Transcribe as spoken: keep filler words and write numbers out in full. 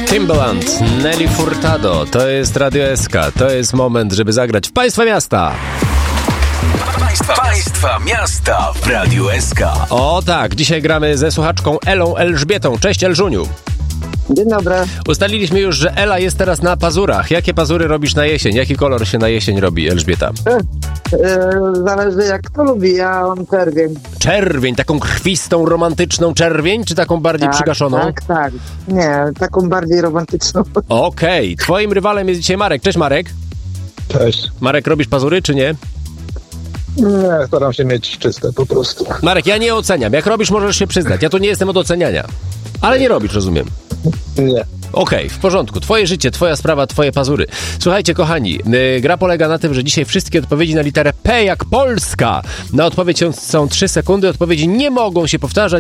Timbaland, Nelly Furtado, to jest Radio S K, to jest moment, żeby zagrać w Państwa Miasta. Państwa, państwa Miasta w Radiu S K. O tak, dzisiaj gramy ze słuchaczką Elą Elżbietą. Cześć Elżuniu. Dzień dobry. Ustaliliśmy już, że Ela jest teraz na pazurach. Jakie pazury robisz na jesień? Jaki kolor się na jesień robi, Elżbieta? Yy, zależy jak kto lubi, ja mam czerwień. Czerwień, taką krwistą, romantyczną czerwień, czy taką bardziej Tak, przygaszoną? tak, tak. Nie, taką bardziej romantyczną. Okej, okay. Twoim rywalem jest dzisiaj Marek. Cześć Marek. Cześć. Marek, robisz pazury, czy nie? Nie, staram się mieć czyste po prostu. Marek, ja nie oceniam. Jak robisz, możesz się przyznać. Ja tu nie jestem od oceniania. Ale nie robisz, rozumiem. Nie. Okej, okay, w porządku. Twoje życie, twoja sprawa, twoje pazury. Słuchajcie, kochani, yy, gra polega na tym, że dzisiaj wszystkie odpowiedzi na literę P jak Polska. Na odpowiedź są trzy sekundy. Odpowiedzi nie mogą się powtarzać.